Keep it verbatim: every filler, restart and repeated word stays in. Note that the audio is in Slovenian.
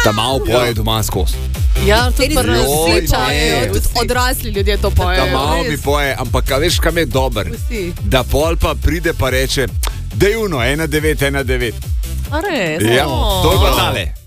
Ta malo poje doma skozi. Ja, tudi Joj, ne. tudi odrasli ljudje to pojejo. Ta malo mi poje, ampak a veš, kam je dober? Vsi. Da pol pa pride pa reče, dej uno, ena devet, ena devet. A res? Ja, O. to je pa tale.